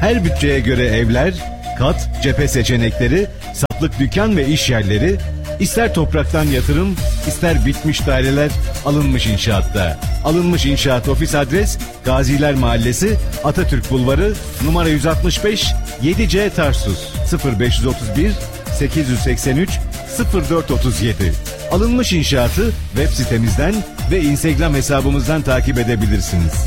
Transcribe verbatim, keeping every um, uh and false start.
Her bütçeye göre evler, kat, cephe seçenekleri, satlık dükkan ve iş yerleri, ister topraktan yatırım, ister bitmiş daireler Alınmış İnşaat'ta. Alınmış İnşaat ofis adres Gaziler Mahallesi, Atatürk Bulvarı, numara yüz altmış beş, yedi C Tarsus, sıfır beş otuz bir sekiz yüz seksen üç sıfır dört otuz yedi. Alınmış İnşaat'ı web sitemizden ve Instagram hesabımızdan takip edebilirsiniz.